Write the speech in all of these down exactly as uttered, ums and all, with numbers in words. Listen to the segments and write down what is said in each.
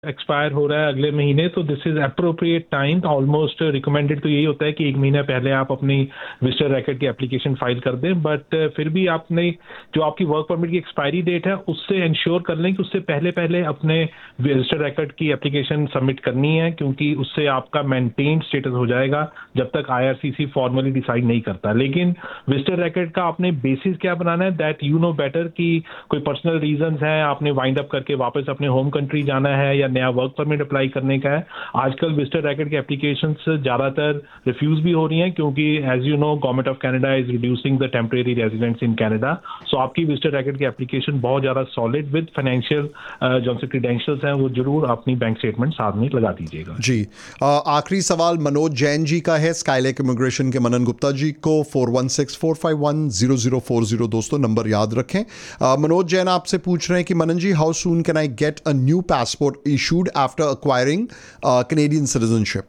Expire हो रहा है अगले महीने, तो this is appropriate time. Almost recommended तो यही होता है कि एक महीना पहले आप अपनी विजिटर रैकेट की एप्लीकेशन फाइल कर दें, बट फिर भी आपने जो आपकी वर्क परमिट की एक्सपायरी डेट है उससे इंश्योर कर लें कि उससे पहले पहले अपने विजिटर रैकेट की एप्लीकेशन सबमिट करनी है, क्योंकि उससे आपका मेंटेन्ड स्टेटस हो जाएगा जब तक आईआरसीसी फॉर्मली डिसाइड नहीं करता। लेकिन विजिटर रैकेट का आपने बेसिस क्या बनाना है, दैट यू नो बेटर, कि कोई पर्सनल रीजंस हैं, आपने वाइंड अप करके वापस अपने होम कंट्री जाना है या नया वर्क परमिट अप्लाई करने का है। आजकल विजिटर रैकेट के एप्लीकेशंस ज्यादातर रिफ्यूज भी हो रही हैं, क्योंकि as you know government of Canada is reducing the temporary residents in Canada. सो आपकी विजिटर रैकेट की एप्लीकेशन बहुत ज्यादा सॉलिड विद फाइनेंशियल जो से क्रेडेंशियल्स हैं वो जरूर अपनी बैंक स्टेटमेंट साथ में लगा दीजिएगा। जी, आखिरी सवाल मनोज जैन जी का है, स्काईलेक इमिग्रेशन के मनन गुप्ता जी को। Four one six four five one zero zero four zero, दोस्तों नंबर याद रखें। uh, मनोज जैन आपसे पूछ रहे हैं कि मनन जी, how soon can I get a new passport issued after acquiring Canadian citizenship?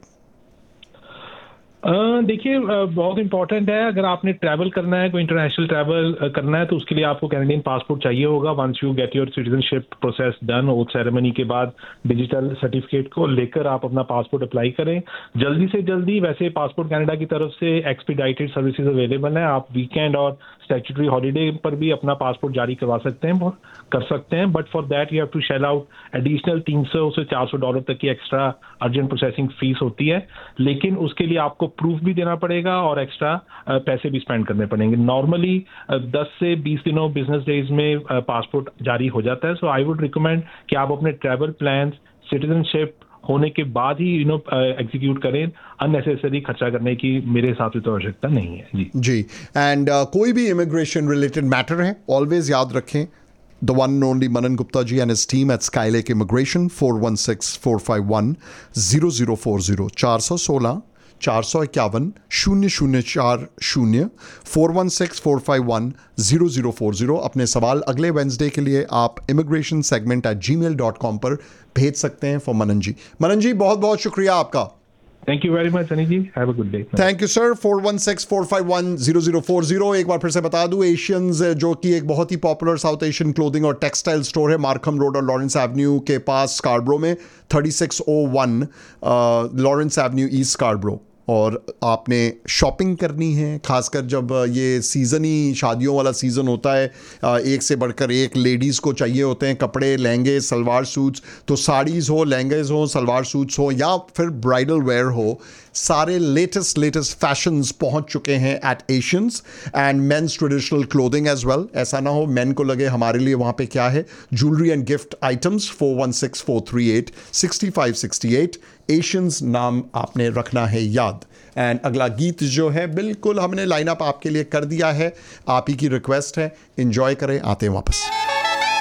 देखिए, बहुत इंपॉर्टेंट है, अगर आपने ट्रैवल करना है, कोई इंटरनेशनल ट्रैवल करना है, तो उसके लिए आपको कैनेडियन पासपोर्ट चाहिए होगा। Once you get your citizenship process done, oath ceremony के बाद डिजिटल सर्टिफिकेट को लेकर आप अपना पासपोर्ट अप्लाई करें जल्दी से जल्दी। वैसे पासपोर्ट कनाडा की तरफ से एक्सपीडाइटेड सर्विसेज अवेलेबल हैं, आप वीकेंड और स्टैट्यूटरी हॉलीडे पर भी अपना पासपोर्ट जारी करवा सकते हैं, कर सकते हैं, but for that you have to shell out additional तीन सौ से चार सौ डॉलर तक की एक्स्ट्रा अर्जेंट प्रोसेसिंग फीस होती है। लेकिन उसके लिए आपको प्रूफ भी देना पड़ेगा और एक्स्ट्रा पैसे भी स्पेंड करने पड़ेंगे। नॉर्मली दस से बीस दिनों बिजनेस डेज में पासपोर्ट जारी हो जाता है। सो आई वुड रिकमेंड कि आप अपने ट्रैवल प्लान्स सिटीजनशिप होने के बाद ही यू नो एग्जीक्यूट करें। अननेसेसरी खर्चा करने की मेरे हिसाब से तो आवश्यकता नहीं है। जी जी एंड uh, कोई भी इमिग्रेशन रिलेटेड मैटर है, ऑलवेज याद रखें the one and only Manan Gupta ji and his team at Skylake Immigration. Four one six four five one zero zero four zero, चार सौ सोलह चार सौ इक्यावन शून्य शून्य चार शून्य, four one six four five one zero zero four zero. अपने सवाल अगले वेंसडे के लिए आप इमिग्रेशन सेगमेंट एट जी मेल डॉट कॉम पर भेज सकते हैं फॉर मनन जी। मनन जी, बहुत बहुत शुक्रिया आपका। Thank you very much Sunny ji, have a good day. Thank you sir. Four one six four five one zero zero four zero. एक बार फिर से बता दूं, एशियंस जो कि एक बहुत ही पॉपुलर साउथ एशियन क्लोथिंग और टेक्सटाइल स्टोर है, मार्कम रोड और लॉरेंस एवेन्यू के पास स्कार्ब्रो में, थर्टी सिक्स ओ वन लॉरेंस एवेन्यू ईस्ट स्कार्ब्रो। और आपने शॉपिंग करनी है, खासकर जब ये सीज़न ही शादियों वाला सीज़न होता है, एक से बढ़कर एक लेडीज़ को चाहिए होते हैं कपड़े, लहंगे, सलवार सूट्स। तो साड़ीज़ हो, लहंगेज़ हो, सलवार सूट्स हो या फिर ब्राइडल वेयर हो, सारे लेटेस्ट लेटेस्ट फैशंस पहुंच चुके हैं eight Asians and mains traditional clothing as well. ऐसा ना हो मेन को लगे हमारे लिए वहाँ पे क्या है, jewellery and gift items. Four one six four three eight sixty five sixty eight, Asians नाम आपने रखना है याद। एंड अगला गीत जो है बिल्कुल हमने लाइनअप आपके लिए कर दिया है, आप ही की रिक्वेस्ट है, एंजॉय करें, आते हैं वापस।